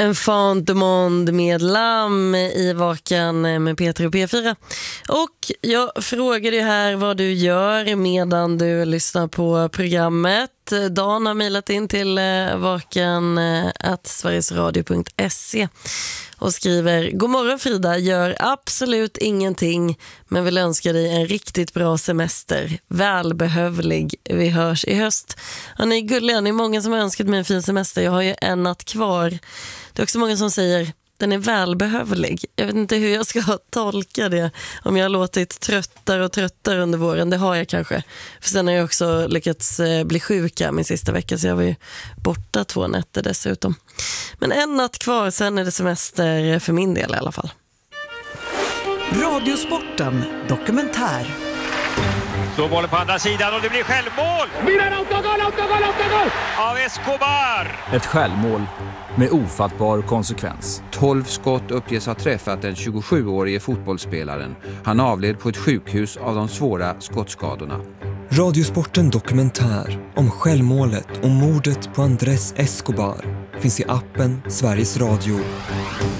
Enfant du monde med Lam i Vakan med Peter och P4. Och jag frågade ju här vad du gör medan du lyssnar på programmet. Dan har mejlat in till vakan@sverigesradio.se och skriver: God morgon Frida, gör absolut ingenting men vill önska dig en riktigt bra semester. Välbehövlig, vi hörs i höst. Ja, ni är gulliga, ni är många som har önskat mig en fin semester. Jag har ju en natt kvar. Det är också många som säger den är välbehövlig. Jag vet inte hur jag ska tolka det. Om jag har låtit tröttare och tröttare under våren. Det har jag kanske. För sen har jag också lyckats bli sjuka min sista vecka. Så jag var ju borta 2 nätter dessutom. Men en natt kvar, sen är det semester för min del i alla fall. Radiosporten dokumentär. Så bollen på andra sidan och det blir självmål! Milan, autogol! Av Escobar! Ett självmål med ofattbar konsekvens. 12 skott uppges ha träffat den 27-årige fotbollsspelaren. Han avled på ett sjukhus av de svåra skottskadorna. Radiosporten dokumentär om självmålet och mordet på Andrés Escobar finns i appen Sveriges Radio.